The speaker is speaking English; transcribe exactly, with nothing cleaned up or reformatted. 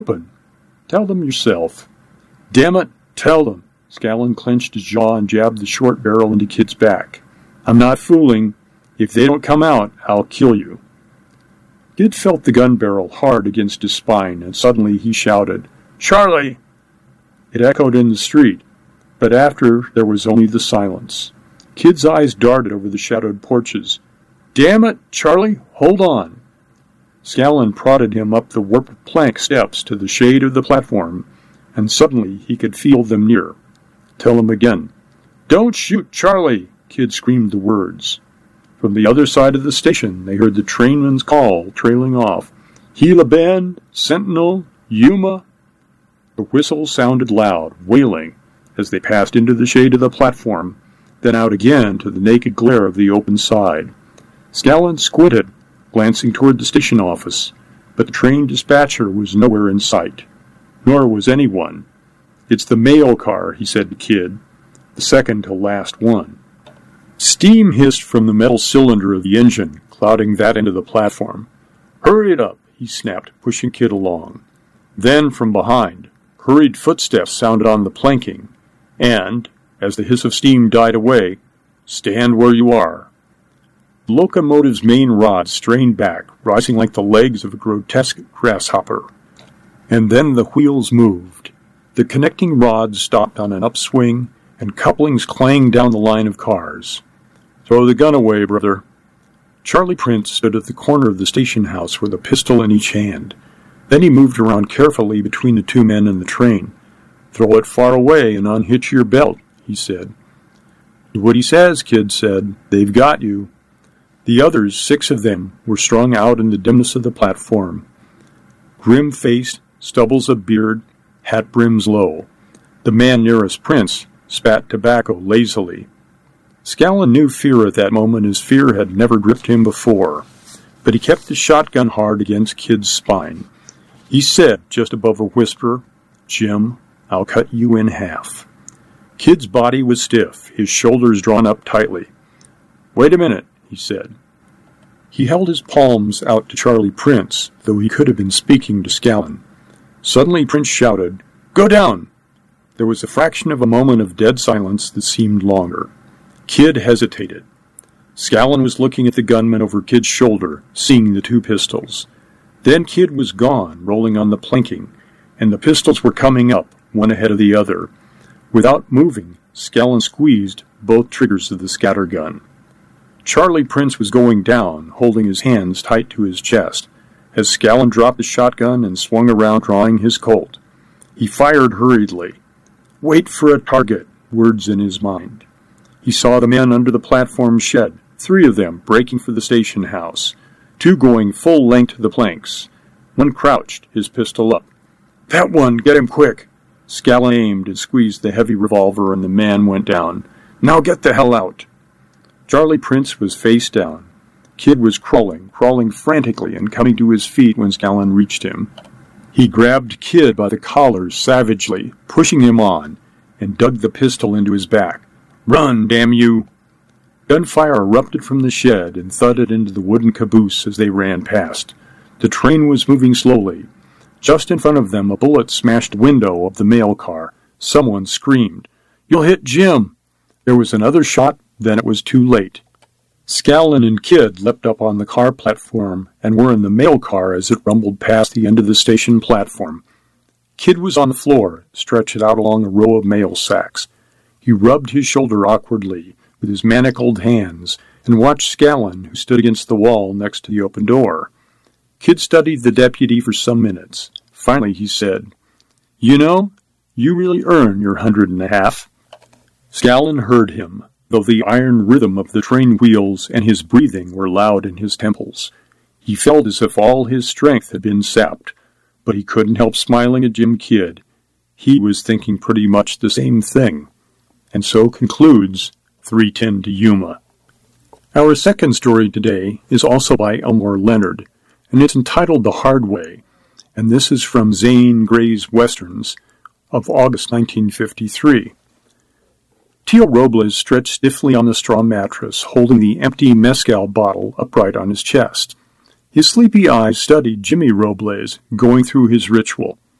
open. Tell them yourself. Damn it, tell them. Scallon clenched his jaw and jabbed the short barrel into Kid's back. I'm not fooling. If they don't come out, I'll kill you. Kid felt the gun barrel hard against his spine, and suddenly he shouted, Charlie! It echoed in the street, but after there was only the silence. Kid's eyes darted over the shadowed porches. Damn it, Charlie, hold on. Scallon prodded him up the warped plank steps to the shade of the platform, and suddenly he could feel them near. Tell him again. Don't shoot, Charlie! Kid screamed the words. From the other side of the station, they heard the trainman's call trailing off. Gila Bend, Sentinel, Yuma. The whistle sounded loud, wailing, as they passed into the shade of the platform, then out again to the naked glare of the open side. Scallon squinted, glancing toward the station office, but the train dispatcher was nowhere in sight. Nor was anyone. It's the mail car, he said to Kid, the second to last one. Steam hissed from the metal cylinder of the engine, clouding that end of the platform. Hurry it up, he snapped, pushing Kid along. Then, from behind, hurried footsteps sounded on the planking, and, as the hiss of steam died away, stand where you are. The locomotive's main rod strained back, rising like the legs of a grotesque grasshopper. And then the wheels moved. The connecting rods stopped on an upswing, and couplings clanged down the line of cars. Throw the gun away, brother. Charlie Prince stood at the corner of the station house with a pistol in each hand. Then he moved around carefully between the two men and the train. Throw it far away and unhitch your belt, he said. Do what he says, Kid said. They've got you. The others, six of them, were strung out in the dimness of the platform. Grim-faced, stubbles of beard, hat brims low. The man nearest Prince spat tobacco lazily. Scallon knew fear at that moment as fear had never gripped him before, but he kept the shotgun hard against Kid's spine. He said, just above a whisper, Jim, I'll cut you in half. Kid's body was stiff, his shoulders drawn up tightly. Wait a minute, he said. He held his palms out to Charlie Prince, though he could have been speaking to Scallon. Suddenly Prince shouted, Go down! There was a fraction of a moment of dead silence that seemed longer. Kid hesitated. Scallon was looking at the gunman over Kid's shoulder, seeing the two pistols. Then Kid was gone, rolling on the planking, and the pistols were coming up, one ahead of the other. Without moving, Scallon squeezed both triggers of the scattergun. Charlie Prince was going down, holding his hands tight to his chest, as Scallon dropped the shotgun and swung around, drawing his Colt. He fired hurriedly. Wait for a target, words in his mind. He saw the men under the platform shed, three of them breaking for the station house, two going full length to the planks. One crouched, his pistol up. That one, get him quick! Scallon aimed and squeezed the heavy revolver, and the man went down. Now get the hell out! Charlie Prince was face down. Kid was crawling, crawling frantically and coming to his feet when Scallon reached him. He grabbed Kid by the collar savagely, pushing him on, and dug the pistol into his back. Run, damn you! Gunfire erupted from the shed and thudded into the wooden caboose as they ran past. The train was moving slowly. Just in front of them, a bullet smashed the window of the mail car. Someone screamed, You'll hit Jim! There was another shot, then it was too late. Scallon and Kid leapt up on the car platform and were in the mail car as it rumbled past the end of the station platform. Kid was on the floor, stretched out along a row of mail sacks. He rubbed his shoulder awkwardly with his manacled hands and watched Scallon, who stood against the wall next to the open door. Kid studied the deputy for some minutes. Finally he said, You know, you really earn your hundred and a half. Scallon heard him, though the iron rhythm of the train wheels and his breathing were loud in his temples. He felt as if all his strength had been sapped, but he couldn't help smiling at Jim Kidd. He was thinking pretty much the same thing. And so concludes three ten to Yuma. Our second story today is also by Elmore Leonard, and it's entitled The Hard Way, and this is from Zane Grey's Westerns of August nineteen fifty-three. Tio Robles stretched stiffly on the straw mattress, holding the empty mezcal bottle upright on his chest. His sleepy eyes studied Jimmy Robles going through his ritual.